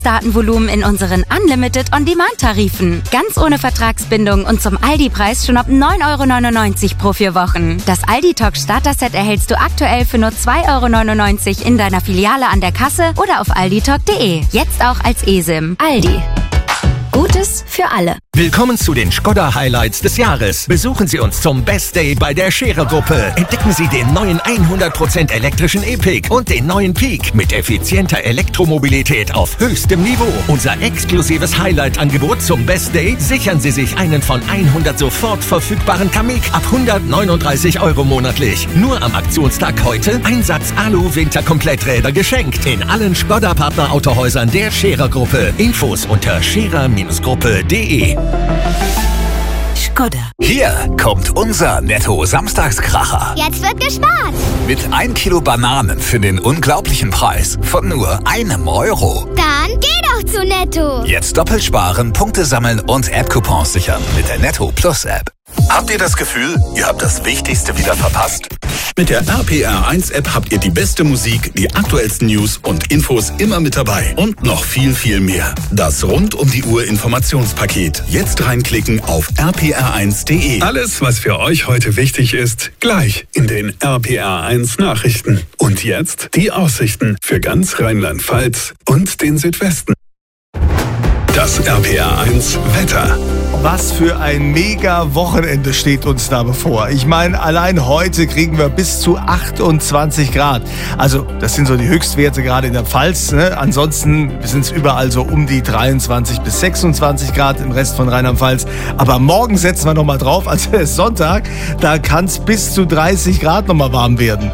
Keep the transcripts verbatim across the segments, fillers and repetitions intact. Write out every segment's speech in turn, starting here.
Datenvolumen in unseren Unlimited On-Demand-Tarifen. Ganz ohne Vertragsbindung und zum Aldi-Preis schon ab neun Euro neunundneunzig pro vier Wochen. Das Aldi-Talk Starter-Set erhältst du aktuell für nur zwei Euro neunundneunzig in deiner Filiale an der Kasse oder auf alditalk punkt de. Jetzt auch als eSIM. Aldi. Gutes für alle. Willkommen zu den Skoda-Highlights des Jahres. Besuchen Sie uns zum Best Day bei der Scherer-Gruppe. Entdecken Sie den neuen hundert Prozent elektrischen E-Pick und den neuen Peak mit effizienter Elektromobilität auf höchstem Niveau. Unser exklusives Highlight-Angebot zum Best Day: sichern Sie sich einen von hundert sofort verfügbaren Kamiq ab hundertneununddreißig Euro monatlich. Nur am Aktionstag heute Einsatz Alu-Winterkompletträder geschenkt in allen Skoda-Partner-Autohäusern der Scherer-Gruppe. Infos unter scherer Gruppe punkt de. Skoda. Hier kommt unser Netto-Samstagskracher. Jetzt wird gespart. Mit ein Kilo Bananen für den unglaublichen Preis von nur einem Euro. Dann geh doch zu Netto. Jetzt doppelt sparen, Punkte sammeln und App-Coupons sichern mit der Netto Plus App. Habt ihr das Gefühl, ihr habt das Wichtigste wieder verpasst? Mit der R P R eins App habt ihr die beste Musik, die aktuellsten News und Infos immer mit dabei. Und noch viel, viel mehr. Das rund um die Uhr Informationspaket. Jetzt reinklicken auf r p r eins punkt de. Alles, was für euch heute wichtig ist, gleich in den R P R eins Nachrichten. Und jetzt die Aussichten für ganz Rheinland-Pfalz und den Südwesten. Das R P R eins Wetter. Was für ein mega Wochenende steht uns da bevor. Ich meine, allein heute kriegen wir bis zu achtundzwanzig Grad. Also das sind so die Höchstwerte gerade in der Pfalz. Ne? Ansonsten sind es überall so um die dreiundzwanzig bis sechsundzwanzig Grad im Rest von Rheinland-Pfalz. Aber morgen setzen wir nochmal drauf, also es ist Sonntag, da kann es bis zu dreißig Grad nochmal warm werden.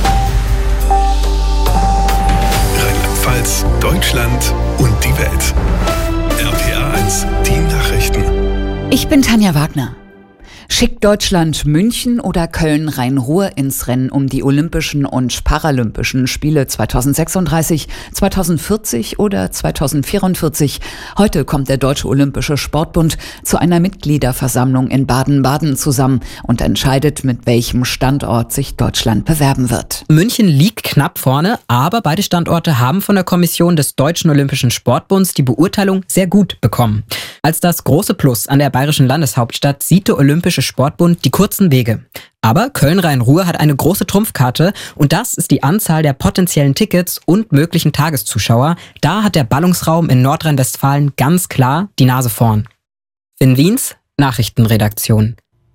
Rheinland-Pfalz, Deutschland und die Welt. R P R eins, die Nachrichten. Ich bin Tanja Wagner. Schickt Deutschland München oder Köln-Rhein-Ruhr ins Rennen um die Olympischen und Paralympischen Spiele zweitausendsechsunddreißig, zweitausendvierzig oder zweitausendvierundvierzig? Heute kommt der Deutsche Olympische Sportbund zu einer Mitgliederversammlung in Baden-Baden zusammen und entscheidet, mit welchem Standort sich Deutschland bewerben wird. München liegt knapp vorne, aber beide Standorte haben von der Kommission des Deutschen Olympischen Sportbunds die Beurteilung sehr gut bekommen. Als das große Plus an der bayerischen Landeshauptstadt sieht der Olympische Sportbund die kurzen Wege. Aber Köln-Rhein-Ruhr hat eine große Trumpfkarte und das ist die Anzahl der potenziellen Tickets und möglichen Tageszuschauer. Da hat der Ballungsraum in Nordrhein-Westfalen ganz klar die Nase vorn. In Wiens Nachrichtenredaktion.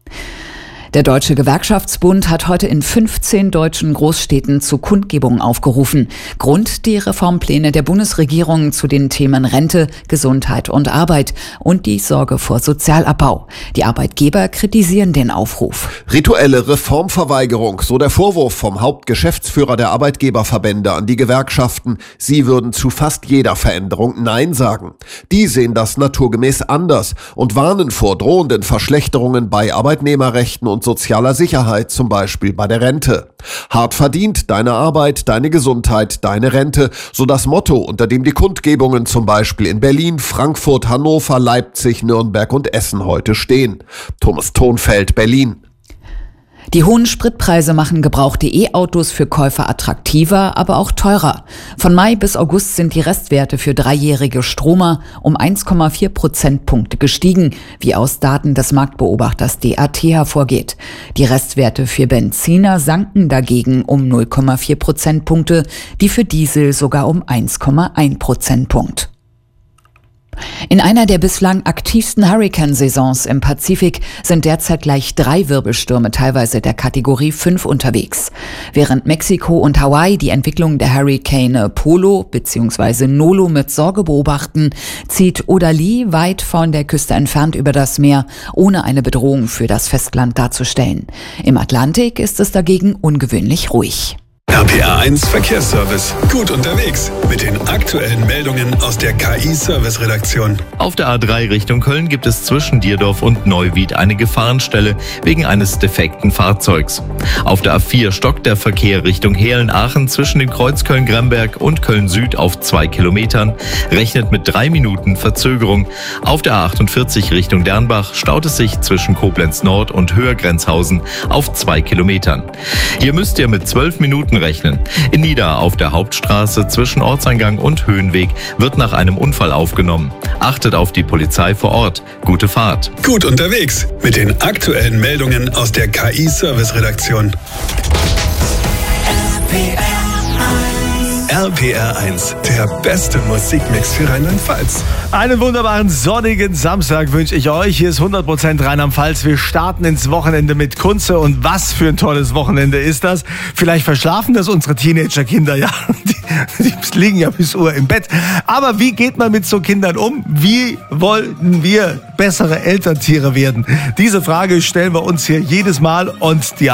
Der Deutsche Gewerkschaftsbund hat heute in fünfzehn deutschen Großstädten zu Kundgebungen aufgerufen. Grund die Reformpläne der Bundesregierung zu den Themen Rente, Gesundheit und Arbeit und die Sorge vor Sozialabbau. Die Arbeitgeber kritisieren den Aufruf. Rituelle Reformverweigerung, so der Vorwurf vom Hauptgeschäftsführer der Arbeitgeberverbände an die Gewerkschaften. Sie würden zu fast jeder Veränderung Nein sagen. Die sehen das naturgemäß anders und warnen vor drohenden Verschlechterungen bei Arbeitnehmerrechten und sozialer Sicherheit, zum Beispiel bei der Rente. Hart verdient, deine Arbeit, deine Gesundheit, deine Rente, so das Motto, unter dem die Kundgebungen zum Beispiel in Berlin, Frankfurt, Hannover, Leipzig, Nürnberg und Essen heute stehen. Thomas Thonfeld, Berlin. Die hohen Spritpreise machen gebrauchte E-Autos für Käufer attraktiver, aber auch teurer. Von Mai bis August sind die Restwerte für dreijährige Stromer um eins Komma vier Prozentpunkte gestiegen, wie aus Daten des Marktbeobachters D A T hervorgeht. Die Restwerte für Benziner sanken dagegen um null Komma vier Prozentpunkte, die für Diesel sogar um eins Komma eins Prozentpunkt. In einer der bislang aktivsten Hurrikansaisons im Pazifik sind derzeit gleich drei Wirbelstürme teilweise der Kategorie fünf unterwegs. Während Mexiko und Hawaii die Entwicklung der Hurrikane Polo bzw. Nolo mit Sorge beobachten, zieht Odali weit von der Küste entfernt über das Meer, ohne eine Bedrohung für das Festland darzustellen. Im Atlantik ist es dagegen ungewöhnlich ruhig. R P R eins Verkehrsservice. Gut unterwegs mit den aktuellen Meldungen aus der K I-Service-Redaktion. Auf der A drei Richtung Köln gibt es zwischen Dierdorf und Neuwied eine Gefahrenstelle wegen eines defekten Fahrzeugs. Auf der A vier stockt der Verkehr Richtung Heelen-Aachen zwischen dem Kreuz Köln-Gremberg und Köln-Süd auf zwei Kilometern, rechnet mit drei Minuten Verzögerung. Auf der A achtundvierzig Richtung Dernbach staut es sich zwischen Koblenz Nord und Höhergrenzhausen auf zwei Kilometern. Hier müsst ihr mit zwölf Minuten Minuten rechnen. In Nida auf der Hauptstraße zwischen Ortseingang und Höhenweg wird nach einem Unfall aufgenommen. Achtet auf die Polizei vor Ort. Gute Fahrt. Gut unterwegs mit den aktuellen Meldungen aus der K I-Service-Redaktion. R P R eins, der beste Musikmix für Rheinland-Pfalz. Einen wunderbaren sonnigen Samstag wünsche ich euch. Hier ist hundert Prozent Rheinland-Pfalz. Wir starten ins Wochenende mit Kunze. Und was für ein tolles Wochenende ist das? Vielleicht verschlafen das unsere Teenager-Kinder, ja. Die, die liegen ja bis Uhr im Bett. Aber wie geht man mit so Kindern um? Wie wollten wir bessere Elterntiere werden? Diese Frage stellen wir uns hier jedes Mal und die